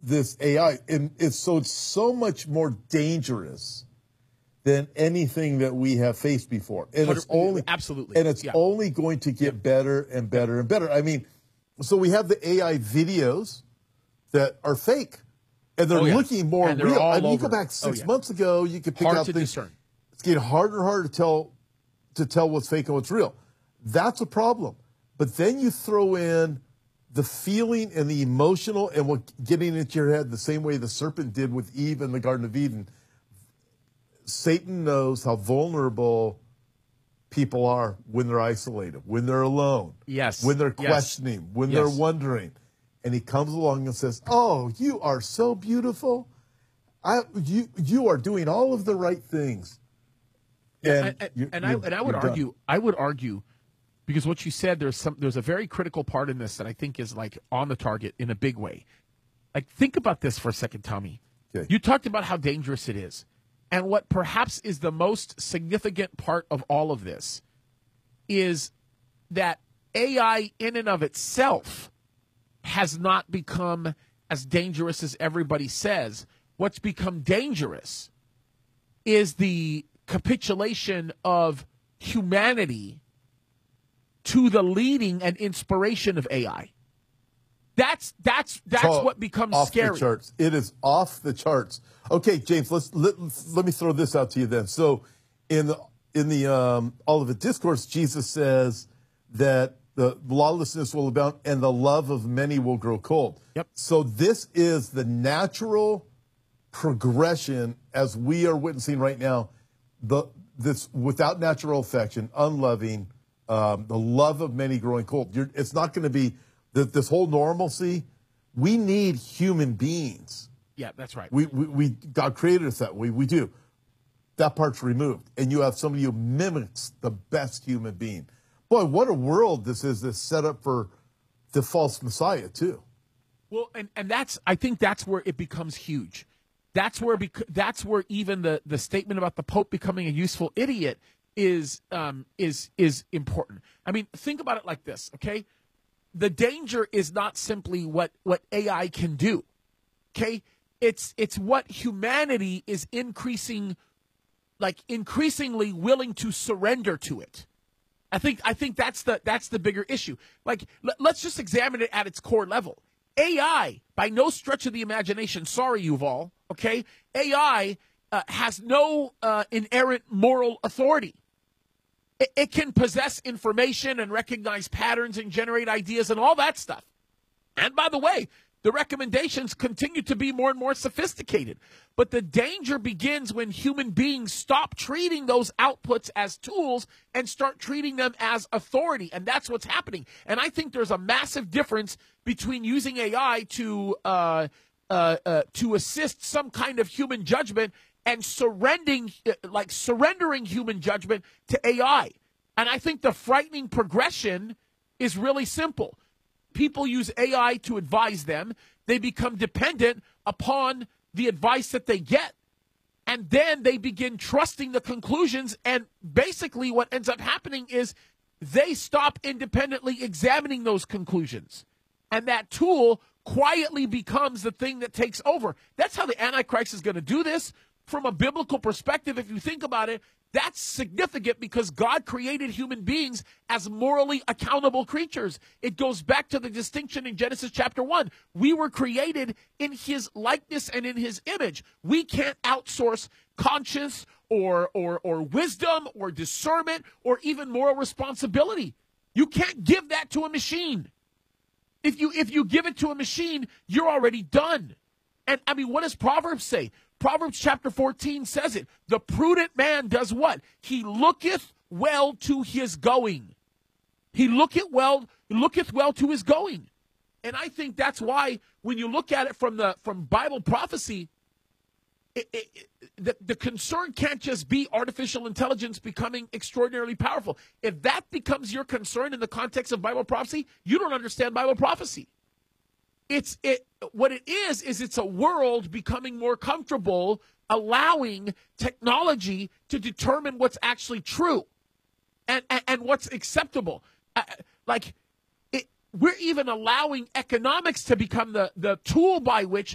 this AI, and it's so much more dangerous than anything that we have faced before. And it's only absolutely, and it's only going to get better and better and better. I mean, so we have the AI videos that are fake, and they're looking more real. I mean, you go back 6 months ago, you could pick out things. Discern. It's getting harder and harder to tell what's fake and what's real. That's a problem. But then you throw in the feeling and the emotional and what getting into your head the same way the serpent did with Eve in the Garden of Eden. Satan knows how vulnerable people are when they're isolated, when they're alone, when they're questioning, when they're wondering. And he comes along and says, "Oh, you are so beautiful. You are doing all of the right things." And I would argue, because what you said, there's a very critical part in this that I think is like on the target in a big way. Like, think about this for a second, Tommy. Okay. You talked about how dangerous it is. And what perhaps is the most significant part of all of this is that AI in and of itself has not become as dangerous as everybody says. What's become dangerous is the capitulation of humanity to the leading and inspiration of AI. That's what becomes scary. Off the charts. It is off the charts. Okay, James, let me throw this out to you then. So in the Olivet Discourse, Jesus says that the lawlessness will abound and the love of many will grow cold. Yep. So this is the natural progression as we are witnessing right now. This without natural affection, unloving, the love of many growing cold. It's not going to be this whole normalcy. We need human beings. Yeah, that's right. We God created us that way. We do. That part's removed, and you have somebody who mimics the best human being. Boy, what a world this is! This set up for the false Messiah too. Well, and I think that's where it becomes huge. That's where even the statement about the Pope becoming a useful idiot is important. I mean, think about it like this, okay? The danger is not simply what AI can do, okay? It's what humanity is increasingly willing to surrender to it. I think that's the bigger issue. Like, let's just examine it at its core level. AI, by no stretch of the imagination, sorry, Yuval, okay? AI has no inerrant moral authority. It can possess information and recognize patterns and generate ideas and all that stuff. And by the way, the recommendations continue to be more and more sophisticated. But the danger begins when human beings stop treating those outputs as tools and start treating them as authority. And that's what's happening. And I think there's a massive difference between using AI to assist some kind of human judgment and surrendering human judgment to AI. And I think the frightening progression is really simple. People use AI to advise them. They become dependent upon the advice that they get. And then they begin trusting the conclusions. And basically what ends up happening is they stop independently examining those conclusions. And that tool quietly becomes the thing that takes over. That's how the Antichrist is going to do this. From a biblical perspective, if you think about it, that's significant because God created human beings as morally accountable creatures. It goes back to the distinction in Genesis chapter 1. We were created in his likeness and in his image. We can't outsource conscience or wisdom or discernment or even moral responsibility. You can't give that to a machine. If you give it to a machine, you're already done. And I mean, what does Proverbs say? Proverbs chapter 14 says it. The prudent man does what? He looketh well to his going. He looketh well to his going. And I think that's why when you look at it from Bible prophecy, the concern can't just be artificial intelligence becoming extraordinarily powerful. If that becomes your concern in the context of Bible prophecy, you don't understand Bible prophecy. What it is it's a world becoming more comfortable, allowing technology to determine what's actually true and what's acceptable. We're even allowing economics to become the tool by which